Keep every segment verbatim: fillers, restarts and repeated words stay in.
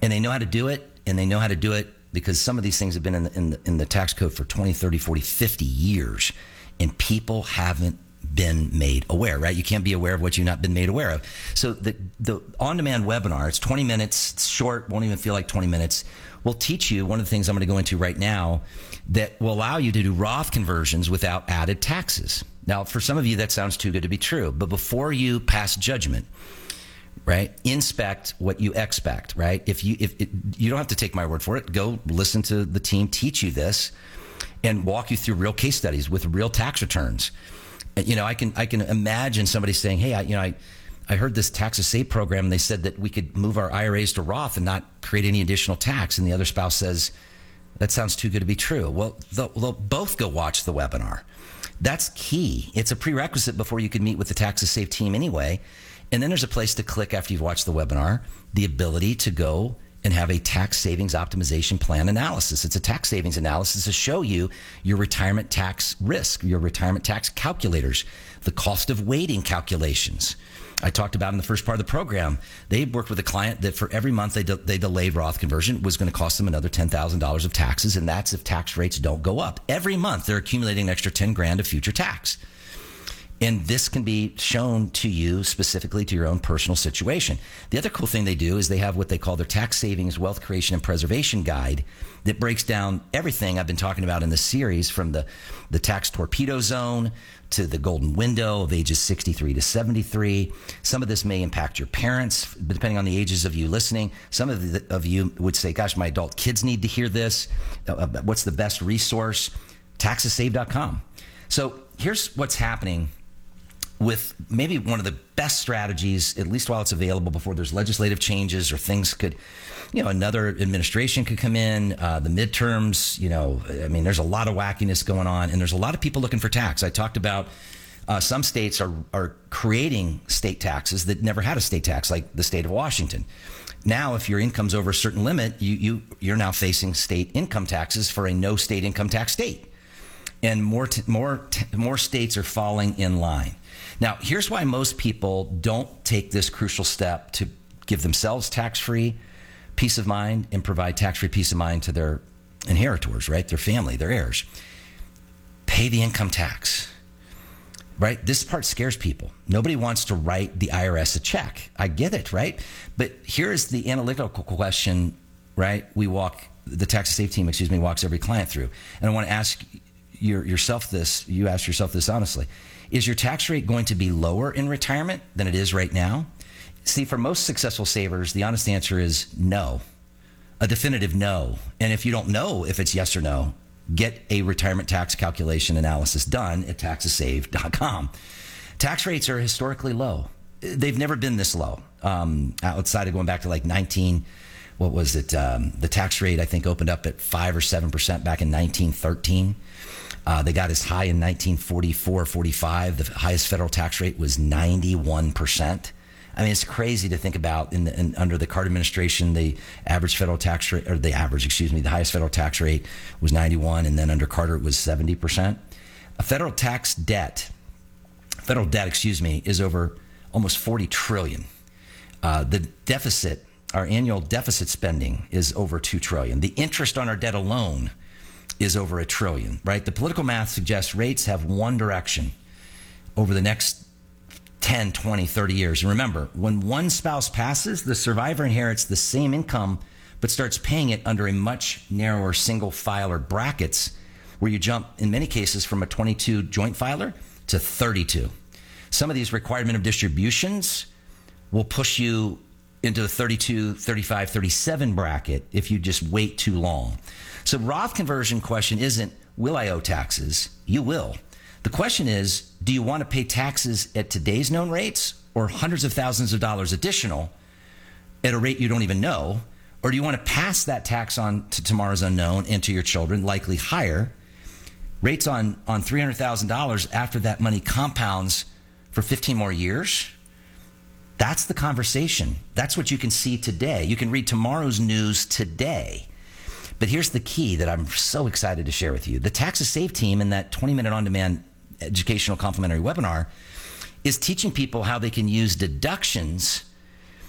And they know how to do it, and they know how to do it because some of these things have been in the, in the, in the tax code for twenty, thirty, forty, fifty years, and people haven't been made aware, right? You can't be aware of what you've not been made aware of. So the, the on-demand webinar, it's twenty minutes, it's short, won't even feel like twenty minutes. We'll teach you one of the things I'm going to go into right now that will allow you to do Roth conversions without added taxes. Now, for some of you, that sounds too good to be true, but before you pass judgment, right, inspect what you expect, right? If you if it, you don't have to take my word for it, go listen to the team teach you this and walk you through real case studies with real tax returns. You know, I can I can imagine somebody saying, "Hey, I, you know, I I heard this tax estate program, and they said that we could move our I R As to Roth and not create any additional tax." And the other spouse says, "That sounds too good to be true." Well, they'll, they'll both go watch the webinar. That's key. It's a prerequisite before you can meet with the Taxes Safe team anyway. And then there's a place to click after you've watched the webinar, the ability to go and have a tax savings optimization plan analysis. It's a tax savings analysis to show you your retirement tax risk, your retirement tax calculators, the cost of waiting calculations. I talked about in the first part of the program, they worked with a client that for every month they, de- they delayed Roth conversion was going to cost them another ten thousand dollars of taxes, and that's if tax rates don't go up. Every month they're accumulating an extra ten grand of future tax. And this can be shown to you specifically to your own personal situation. The other cool thing they do is they have what they call their tax savings, wealth creation, and preservation guide that breaks down everything I've been talking about in this series, from the, the tax torpedo zone to the golden window of ages sixty-three to seventy-three. Some of this may impact your parents, depending on the ages of you listening. Some of, the, of you would say, gosh, my adult kids need to hear this. Uh, what's the best resource? taxes save dot com. So here's what's happening with maybe one of the best strategies, at least while it's available, before there's legislative changes or things could, you know, another administration could come in, uh, the midterms, you know, I mean, there's a lot of wackiness going on, and there's a lot of people looking for tax. I talked about uh, some states are, are creating state taxes that never had a state tax, like the state of Washington. Now, if your income's over a certain limit, you, you, you're now facing state income taxes for a no state income tax state. And more, t- more, t- more states are falling in line. Now, here's why most people don't take this crucial step to give themselves tax-free peace of mind and provide tax-free peace of mind to their inheritors, right? Their family, their heirs. Pay the income tax, right? This part scares people. Nobody wants to write the I R S a check. I get it, right? But here's the analytical question, right? We walk, the Taxes Safe team, excuse me, walks every client through. And I want to ask your, yourself this, you ask yourself this honestly. Is your tax rate going to be lower in retirement than it is right now? See, for most successful savers, the honest answer is no, a definitive no. And if you don't know if it's yes or no, get a retirement tax calculation analysis done at taxes save dot com. Tax rates are historically low. They've never been this low. Um, outside of going back to like nineteen, what was it? Um, the tax rate, I think, opened up at five or seven percent back in nineteen thirteen. Uh, they got as high in nineteen forty-four, forty-five. The highest federal tax rate was ninety-one percent. I mean, it's crazy to think about. In, the, in under the Carter administration, the average federal tax rate, or the average, excuse me, the highest federal tax rate was ninety-one, and then under Carter it was seventy percent. A federal tax debt, federal debt, excuse me, is over almost forty trillion. Uh, the deficit, our annual deficit spending, is over two trillion. The interest on our debt alone is over a trillion, right? The political math suggests rates have one direction over the next ten, twenty, thirty years. And remember, when one spouse passes, the survivor inherits the same income, but starts paying it under a much narrower single filer brackets, where you jump, in many cases, from a twenty-two joint filer to thirty-two. Some of these required minimum distributions will push you into the thirty-two, thirty-five, thirty-seven bracket if you just wait too long. So Roth conversion question isn't, will I owe taxes? You will. The question is, do you want to pay taxes at today's known rates or hundreds of thousands of dollars additional at a rate you don't even know? Or do you want to pass that tax on to tomorrow's unknown and to your children, likely higher, rates on, on three hundred thousand dollars after that money compounds for fifteen more years? That's the conversation. That's what you can see today. You can read tomorrow's news today. But here's the key that I'm so excited to share with you. The Taxes Save team in that twenty-minute on-demand educational complimentary webinar is teaching people how they can use deductions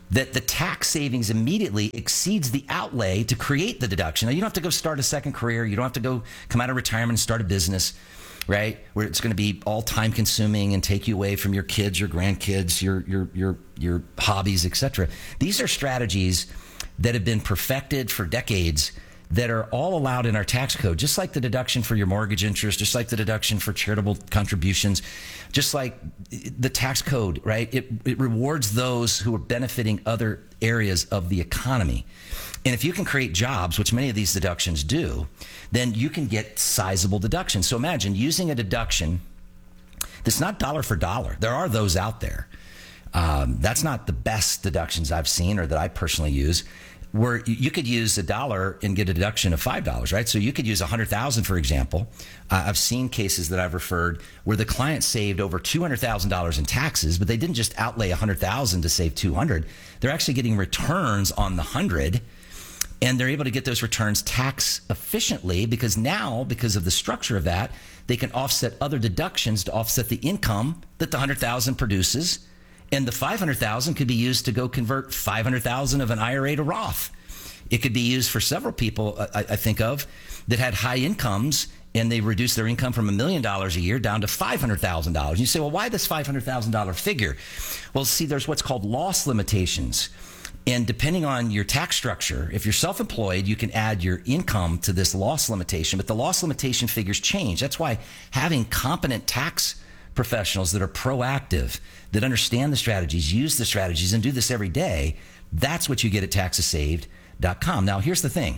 that the tax savings immediately exceeds the outlay to create the deduction. Now, you don't have to go start a second career. You don't have to go come out of retirement and start a business, right? Where it's going to be all time consuming and take you away from your kids, your grandkids, your your your your hobbies, et cetera. These are strategies that have been perfected for decades that are all allowed in our tax code, just like the deduction for your mortgage interest, just like the deduction for charitable contributions, just like the tax code, right? It, it rewards those who are benefiting other areas of the economy. And if you can create jobs, which many of these deductions do, then you can get sizable deductions. So imagine using a deduction that's not dollar for dollar. There are those out there. Um, that's not the best deductions I've seen or that I personally use, where you could use a dollar and get a deduction of five dollars, right? So you could use one hundred thousand dollars, for example. Uh, I've seen cases that I've referred where the client saved over two hundred thousand dollars in taxes, but they didn't just outlay one hundred thousand dollars to save two hundred thousand dollars. They're actually getting returns on the one hundred, and they're able to get those returns tax efficiently because now, because of the structure of that, they can offset other deductions to offset the income that the one hundred thousand dollars produces. And the five hundred thousand dollars could be used to go convert five hundred thousand dollars of an I R A to Roth. It could be used for several people, I, I think of, that had high incomes and they reduced their income from a million dollars a year down to five hundred thousand dollars. You say, well, why this five hundred thousand dollars figure? Well, see, there's what's called loss limitations. And depending on your tax structure, if you're self-employed, you can add your income to this loss limitation, but the loss limitation figures change. That's why having competent tax professionals that are proactive, that understand the strategies, use the strategies, and do this every day, that's what you get at taxes saved dot com. Now, here's the thing.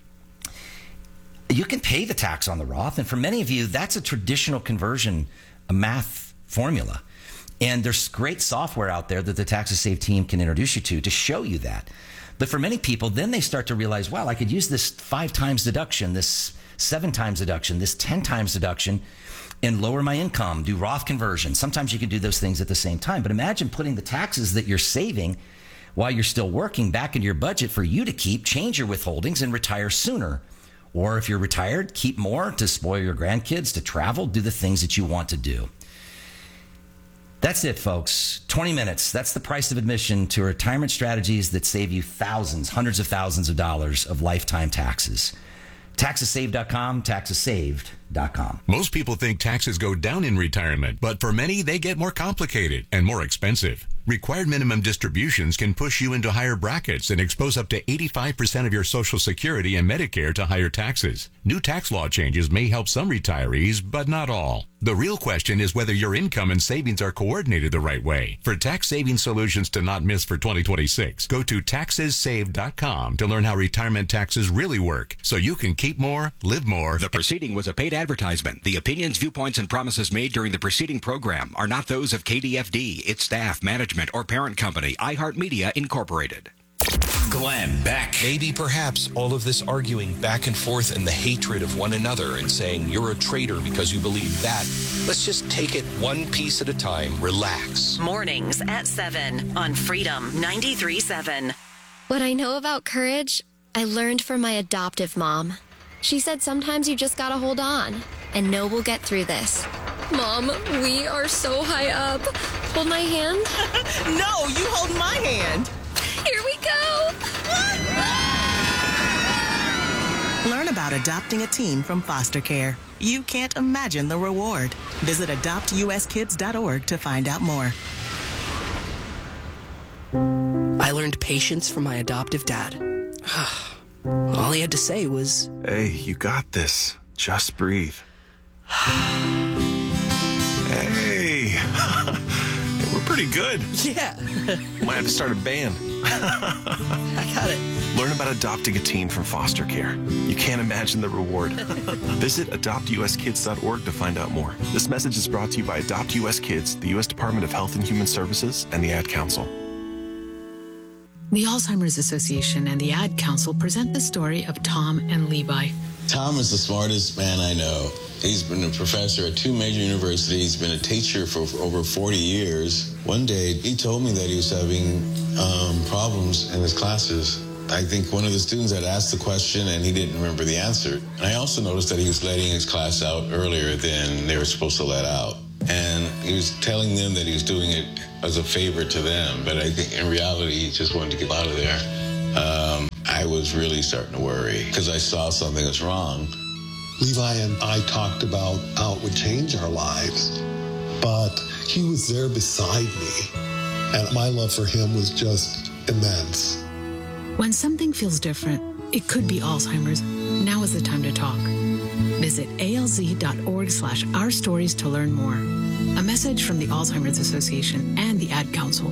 You can pay the tax on the Roth, and for many of you, that's a traditional conversion, a math formula. And there's great software out there that the Taxes Saved team can introduce you to to show you that. But for many people, then they start to realize, wow, I could use this five times deduction, this seven times deduction, this ten times deduction, and lower my income, do Roth conversion. Sometimes you can do those things at the same time. But imagine putting the taxes that you're saving while you're still working back into your budget for you to keep, change your withholdings, and retire sooner. Or if you're retired, keep more to spoil your grandkids, to travel, do the things that you want to do. That's it, folks. twenty minutes. That's the price of admission to retirement strategies that save you thousands, hundreds of thousands of dollars of lifetime taxes. taxes saved dot com, taxes saved dot com. Most people think taxes go down in retirement, but for many, they get more complicated and more expensive. Required minimum distributions can push you into higher brackets and expose up to eighty-five percent of your Social Security and Medicare to higher taxes. New tax law changes may help some retirees, but not all. The real question is whether your income and savings are coordinated the right way. For tax saving solutions to not miss for twenty twenty-six, go to taxes saved dot com to learn how retirement taxes really work, so you can keep more, live more. The proceeding was a paid advertisement. The opinions, viewpoints, and promises made during the preceding program are not those of K D F D, its staff, management, or parent company, iHeartMedia Incorporated. Glenn Beck. Maybe perhaps all of this arguing back and forth and the hatred of one another and saying you're a traitor because you believe that. Let's just take it one piece at a time. Relax. Mornings at seven on Freedom ninety-three point seven. What I know about courage, I learned from my adoptive mom. She said sometimes you just gotta hold on and know we'll get through this. Mom, we are so high up. Hold my hand. No, you hold my hand. Here we go. Learn about adopting a teen from foster care. You can't imagine the reward. Visit adopt u s kids dot org to find out more. I learned patience from my adoptive dad. All he had to say was, "Hey, you got this. Just breathe." Hey, we're pretty good. Yeah. Might have to start a band. I got it. Learn about adopting a teen from foster care. You can't imagine the reward. Visit adopt u s kids dot org to find out more. This message is brought to you by Adopt U S Kids, the U S Department of Health and Human Services, and the Ad Council. The Alzheimer's Association and the Ad Council present the story of Tom and Levi. Tom is the smartest man I know. He's been a professor at two major universities, been a teacher for over forty years. One day, he told me that he was having um, problems in his classes. I think one of the students had asked the question and he didn't remember the answer. And I also noticed that he was letting his class out earlier than they were supposed to let out. And he was telling them that he was doing it as a favor to them, but I think in reality, he just wanted to get out of there. Um, I was really starting to worry because I saw something was wrong. Levi and I talked about how it would change our lives, but he was there beside me, and my love for him was just immense. When something feels different, it could be Alzheimer's. Now is the time to talk. Visit alz.org slash our stories to learn more. A message from the Alzheimer's Association and the Ad Council.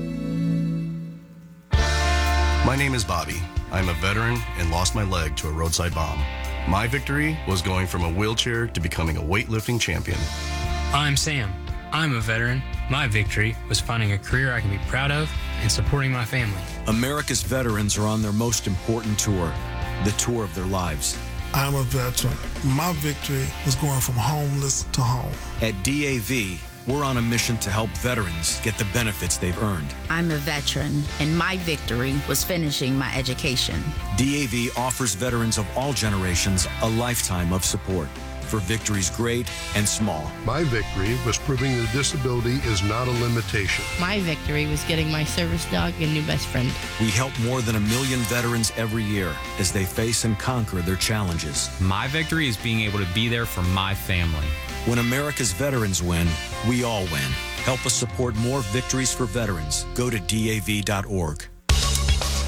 My name is Bobby. I'm a veteran and lost my leg to a roadside bomb. My victory was going from a wheelchair to becoming a weightlifting champion. I'm Sam. I'm a veteran. My victory was finding a career I can be proud of and supporting my family. America's veterans are on their most important tour, the tour of their lives. I'm a veteran. My victory was going from homeless to home. At D A V, we're on a mission to help veterans get the benefits they've earned. I'm a veteran, and my victory was finishing my education. D A V offers veterans of all generations a lifetime of support for victories great and small. My victory was proving that disability is not a limitation. My victory was getting my service dog a new best friend. We help more than a million veterans every year as they face and conquer their challenges. My victory is being able to be there for my family. When America's veterans win, we all win. Help us support more victories for veterans. Go to D A V dot org.